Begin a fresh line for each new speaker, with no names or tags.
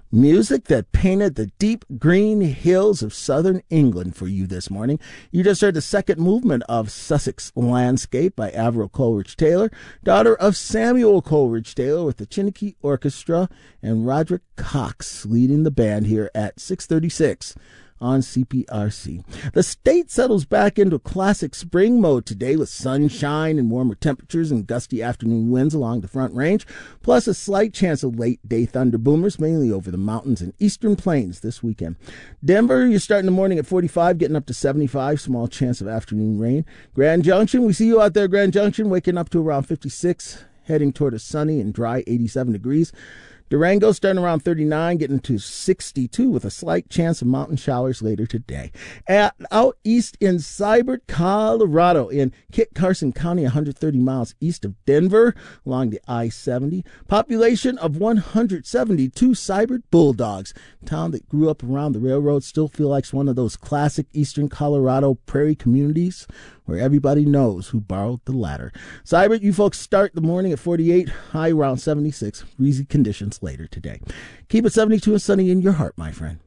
Music that painted the deep green hills of southern England for you this morning. You just heard the second movement of Sussex Landscape by Avril Coleridge-Taylor, daughter of Samuel Coleridge-Taylor, with the Chineke Orchestra and Roderick Cox leading the band here at 6:36 on CPRC. The state settles back into classic spring mode today with sunshine and warmer temperatures and gusty afternoon winds along the Front Range, plus a slight chance of late-day thunder boomers, mainly over the mountains and eastern plains this weekend. Denver, you're starting the morning at 45, getting up to 75, small chance of afternoon rain. Grand Junction, we see you out there, Grand Junction, waking up to around 56, heading toward a sunny and dry 87 degrees. Durango starting around 39, getting to 62 with a slight chance of mountain showers later today. Out east in Sibert, Colorado, in Kit Carson County, 130 miles east of Denver, along the I-70. Population of 172 Sibert Bulldogs. Town that grew up around the railroad, still feel like one of those classic eastern Colorado prairie communities where everybody knows who borrowed the ladder. Sibert, you folks start the morning at 48, high around 76. Breezy conditions later today. Keep it 72 and sunny in your heart, my friend.